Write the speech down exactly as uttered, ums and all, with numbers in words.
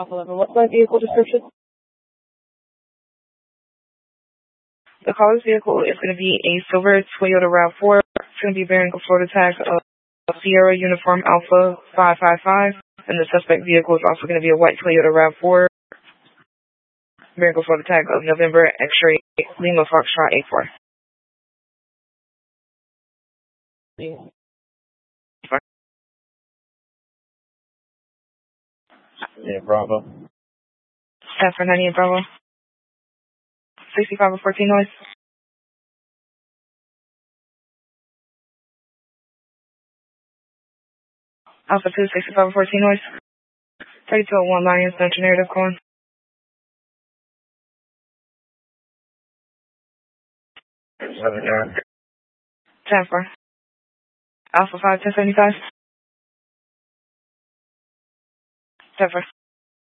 Alpha eleven, what's my vehicle description? The caller's vehicle is going to be a silver Toyota RAV four. It's going to be bearing a Florida tag of Sierra Uniform Alpha five five five, and the suspect vehicle is also going to be a white Toyota RAV four, bearing a Florida tag of November X-ray Lima Foxtrot eight four. Yeah. Yeah, Bravo. That's for ninety-eight Bravo. sixty-five or fourteen noise. Alpha two, sixty-five or fourteen noise. thirty-two oh one Lions, no generative calling. ten four. Alpha five, ten seventy-five. ten four.